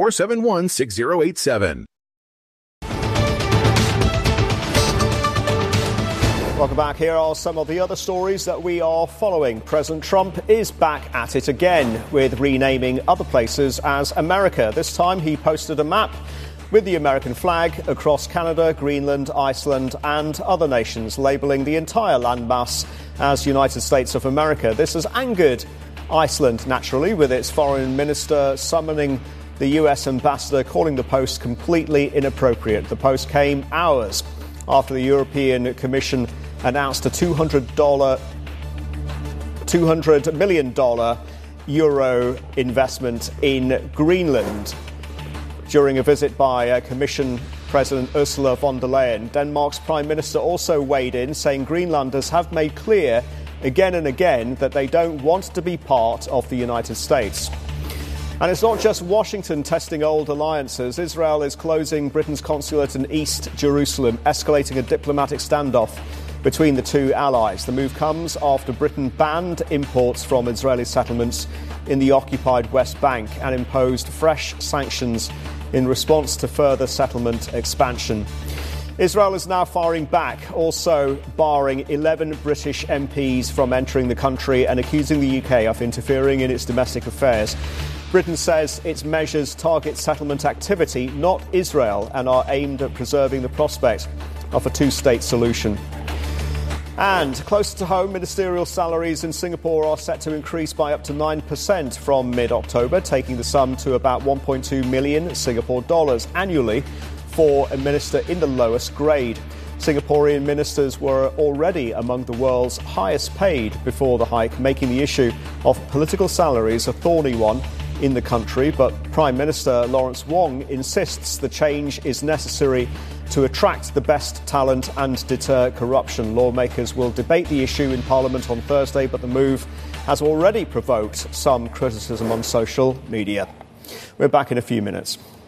471-6087. Welcome back. Here are some of the other stories that we are following. President Trump is back at it again with renaming other places as America. This time he posted a map with the American flag across Canada, Greenland, Iceland and other nations, labelling the entire landmass as United States of America. This has angered Iceland, naturally, with its foreign minister summoning the US ambassador, calling the post completely inappropriate. The post came hours after the European Commission announced a $200 million euro investment in Greenland. During a visit by Commission President Ursula von der Leyen, Denmark's Prime Minister also weighed in, saying Greenlanders have made clear again and again that they don't want to be part of the United States. And it's not just Washington testing old alliances. Israel is closing Britain's consulate in East Jerusalem, escalating a diplomatic standoff between the two allies. The move comes after Britain banned imports from Israeli settlements in the occupied West Bank and imposed fresh sanctions in response to further settlement expansion. Israel is now firing back, also barring 11 British MPs from entering the country and accusing the UK of interfering in its domestic affairs. Britain says its measures target settlement activity, not Israel, and are aimed at preserving the prospect of a two-state solution. And closer to home, ministerial salaries in Singapore are set to increase by up to 9% from mid-October, taking the sum to about 1.2 million Singapore dollars annually for a minister in the lowest grade. Singaporean ministers were already among the world's highest paid before the hike, making the issue of political salaries a thorny one in the country. But Prime Minister Lawrence Wong insists the change is necessary to attract the best talent and deter corruption. Lawmakers will debate the issue in Parliament on Thursday, but the move has already provoked some criticism on social media. We're back in a few minutes.